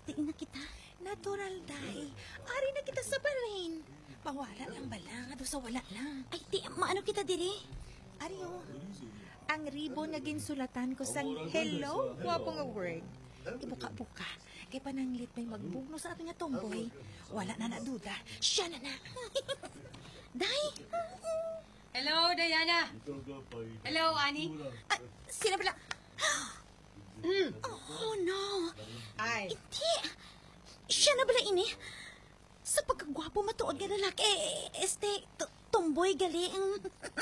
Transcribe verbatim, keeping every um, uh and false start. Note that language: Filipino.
Swerte na kita. Natural, day. Ari na kita sa barin. Pawala lang bala, nga do sa wala lang. Ay, di, maano kita diri? Ari, oh. Ang ribbon nga ginsulatan ko sang hello, wapo nga word. Ibuka-buka. Kay pananglit may magbugno sa ato nga tomboy. Wala na naduda. Siya na na. Day! Hello, Diana. Hello, Annie. Ah, sino pala? Oh, no. Ay. Hindi. Siya na pala ini. Sa pagkagwapo matuod nga lalaki, eh, este, t- tomboy gali.